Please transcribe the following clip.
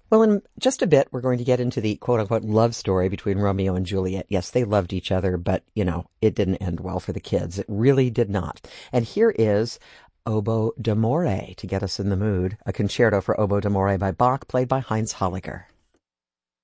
Well, in just a bit, we're going to get into the quote-unquote love story between Romeo and Juliet. Yes, they loved each other, but, it didn't end well for the kids. It really did not. And here is Oboe d'Amore to get us in the mood, a concerto for oboe d'amore by Bach, played by Heinz Holliger.